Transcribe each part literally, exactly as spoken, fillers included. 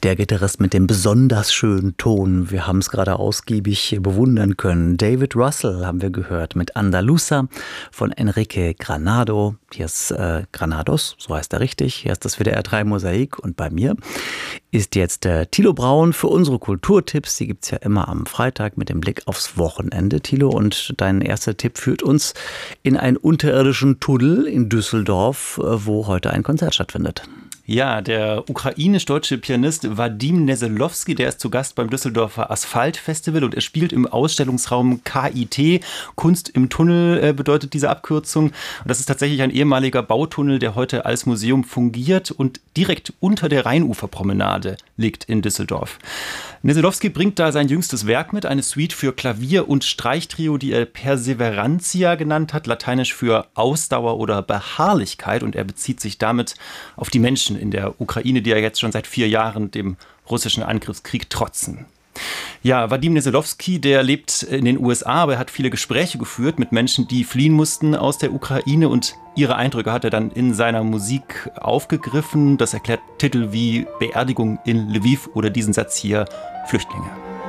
Der Gitarrist mit dem besonders schönen Ton. Wir haben es gerade ausgiebig bewundern können. David Russell haben wir gehört mit Andaluza von Enrique Granado. Hier ist äh, Granados, so heißt er richtig. Hier ist das W D R drei Mosaik. Und bei mir ist jetzt äh, Thilo Braun für unsere Kulturtipps. Die gibt es ja immer am Freitag mit dem Blick aufs Wochenende. Thilo, und dein erster Tipp führt uns in einen unterirdischen Tunnel in Düsseldorf, äh, wo heute ein Konzert stattfindet. Ja, der ukrainisch-deutsche Pianist Wadim Neselowski, der ist zu Gast beim Düsseldorfer Asphalt-Festival und er spielt im Ausstellungsraum K I T. Kunst im Tunnel äh, bedeutet diese Abkürzung. Und das ist tatsächlich ein ehemaliger Bautunnel, der heute als Museum fungiert und direkt unter der Rheinuferpromenade liegt in Düsseldorf. Neselowski bringt da sein jüngstes Werk mit, eine Suite für Klavier und Streichtrio, die er Perseverantia genannt hat, lateinisch für Ausdauer oder Beharrlichkeit. Und er bezieht sich damit auf die Menschen in der Ukraine, die ja jetzt schon seit vier Jahren dem russischen Angriffskrieg trotzen. Ja, Wadim Neselowski, der lebt in den U S A, aber er hat viele Gespräche geführt mit Menschen, die fliehen mussten aus der Ukraine, und ihre Eindrücke hat er dann in seiner Musik aufgegriffen. Das erklärt Titel wie Beerdigung in Lviv oder diesen Satz hier, Flüchtlinge.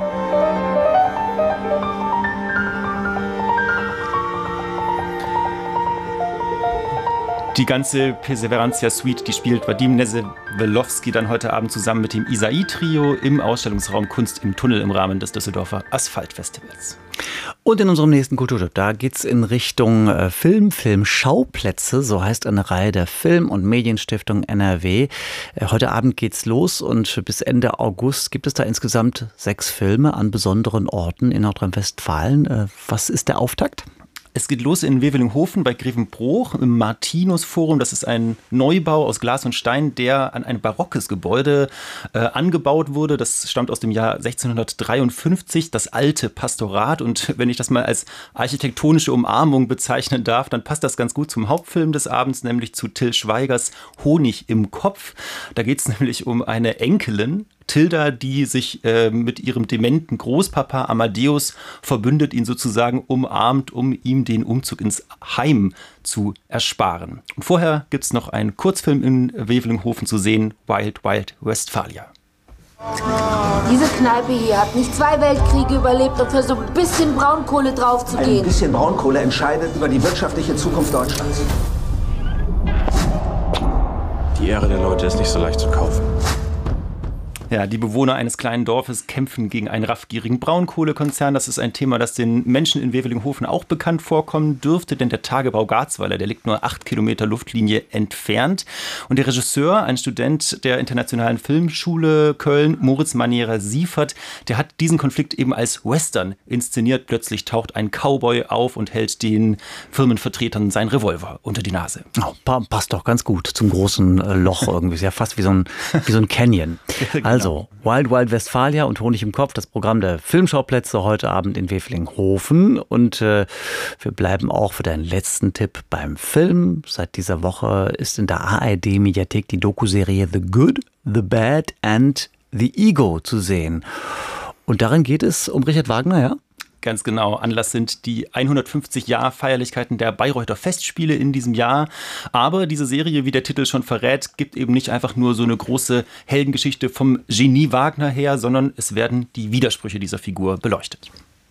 Die ganze Perseverantia Suite, die spielt Wadim Neselowski dann heute Abend zusammen mit dem Isai-Trio im Ausstellungsraum Kunst im Tunnel im Rahmen des Düsseldorfer Asphalt-Festivals. Und in unserem nächsten Kulturtipp, da geht's in Richtung äh, Film, Filmschauplätze, so heißt eine Reihe der Film- und Medienstiftung N R W. Äh, heute Abend geht's los und bis Ende August gibt es da insgesamt sechs Filme an besonderen Orten in Nordrhein-Westfalen. Äh, was ist der Auftakt? Es geht los in Wevelinghofen bei Grevenbroich im Martinus-Forum. Das ist ein Neubau aus Glas und Stein, der an ein barockes Gebäude äh, angebaut wurde. Das stammt aus dem Jahr sechzehnhundertdreiundfünfzig, das alte Pastorat. Und wenn ich das mal als architektonische Umarmung bezeichnen darf, dann passt das ganz gut zum Hauptfilm des Abends, nämlich zu Till Schweigers Honig im Kopf. Da geht es nämlich um eine Enkelin, Tilda, die sich äh, mit ihrem dementen Großpapa Amadeus verbündet, ihn sozusagen umarmt, um ihm den Umzug ins Heim zu ersparen. Und vorher gibt es noch einen Kurzfilm in Wevelinghofen zu sehen, Wild Wild Westphalia. Diese Kneipe hier hat nicht zwei Weltkriege überlebt, um für so ein bisschen Braunkohle draufzugehen. Ein bisschen Braunkohle entscheidet über die wirtschaftliche Zukunft Deutschlands. Die Ehre der Leute ist nicht so leicht zu kaufen. Ja, die Bewohner eines kleinen Dorfes kämpfen gegen einen raffgierigen Braunkohlekonzern. Das ist ein Thema, das den Menschen in Wevelinghofen auch bekannt vorkommen dürfte, denn der Tagebau Garzweiler, der liegt nur acht Kilometer Luftlinie entfernt. Und der Regisseur, ein Student der Internationalen Filmschule Köln, Moritz Manierer-Siefert, der hat diesen Konflikt eben als Western inszeniert. Plötzlich taucht ein Cowboy auf und hält den Firmenvertretern seinen Revolver unter die Nase. Oh, passt doch ganz gut zum großen äh, Loch irgendwie. Ist ja fast wie so ein, wie so ein Canyon. Also, Also, Wild Wild Westphalia und Honig im Kopf, das Programm der Filmschauplätze heute Abend in Wevelinghofen. Und äh, wir bleiben auch für deinen letzten Tipp beim Film. Seit dieser Woche ist in der A R D-Mediathek die Dokuserie The Good, The Bad and The Ego zu sehen. Und darin geht es um Richard Wagner, ja? Ganz genau. Anlass sind die hundertfünfzig-Jahr-Feierlichkeiten der Bayreuther Festspiele in diesem Jahr. Aber diese Serie, wie der Titel schon verrät, gibt eben nicht einfach nur so eine große Heldengeschichte vom Genie Wagner her, sondern es werden die Widersprüche dieser Figur beleuchtet.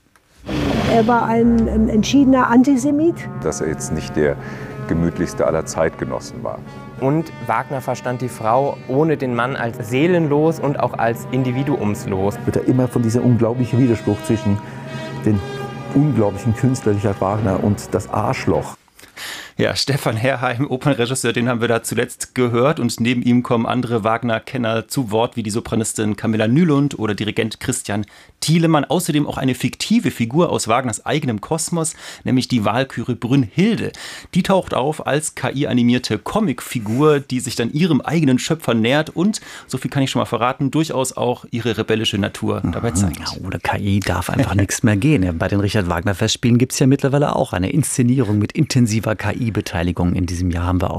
Er war ein, ein entschiedener Antisemit. Dass er jetzt nicht der gemütlichste aller Zeitgenossen war. Und Wagner verstand die Frau ohne den Mann als seelenlos und auch als individuumslos. Wird er immer von dieser unglaublichen Widerspruch zwischen den unglaublichen Künstler Richard Wagner und das Arschloch. Ja, Stefan Herrheim, Opernregisseur, den haben wir da zuletzt gehört. Und neben ihm kommen andere Wagner-Kenner zu Wort, wie die Sopranistin Camilla Nylund oder Dirigent Christian Thielemann. Außerdem auch eine fiktive Figur aus Wagners eigenem Kosmos, nämlich die Walküre Brünnhilde. Die taucht auf als K I-animierte Comicfigur, die sich dann ihrem eigenen Schöpfer nähert und, so viel kann ich schon mal verraten, durchaus auch ihre rebellische Natur dabei zeigt. Ja, ohne K I darf einfach nichts mehr gehen. Bei den Richard Wagner Festspielen gibt es ja mittlerweile auch eine Inszenierung mit intensiver K I-Beteiligung. In diesem Jahr haben wir auch